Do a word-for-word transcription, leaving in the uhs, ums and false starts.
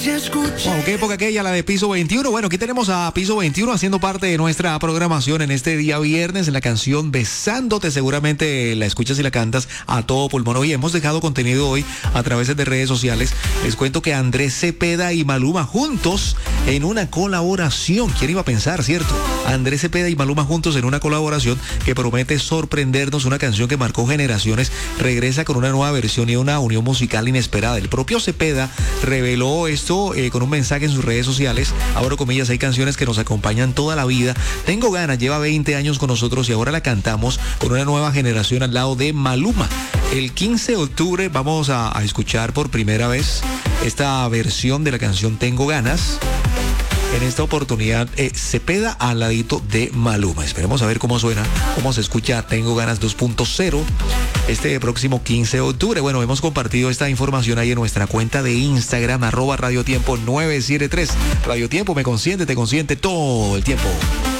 Wow, qué época aquella, la de Piso veintiuno. Bueno, aquí tenemos a Piso veintiuno haciendo parte de nuestra programación en este día viernes en la canción Besándote. Seguramente la escuchas y la cantas a todo pulmón. Hoy hemos dejado contenido hoy a través de redes sociales. Les cuento que Andrés Cepeda y Maluma juntos en una colaboración. ¿Quién iba a pensar, cierto? Andrés Cepeda y Maluma juntos en una colaboración que promete sorprendernos. Una canción que marcó generaciones regresa con una nueva versión y una unión musical inesperada. El propio Cepeda reveló esto Eh, con un mensaje en sus redes sociales. Abro comillas, hay canciones que nos acompañan toda la vida. Tengo ganas, lleva veinte años con nosotros y ahora la cantamos con una nueva generación al lado de Maluma. El quince de octubre vamos a, a escuchar por primera vez esta versión de la canción Tengo Ganas. En esta oportunidad, eh, Cepeda al ladito de Maluma. Esperemos a ver cómo suena, cómo se escucha Tengo Ganas dos punto cero este próximo quince de octubre. Bueno, hemos compartido esta información ahí en nuestra cuenta de Instagram, arroba Radio Tiempo nueve siete tres. Radio Tiempo me consiente, te consiente todo el tiempo.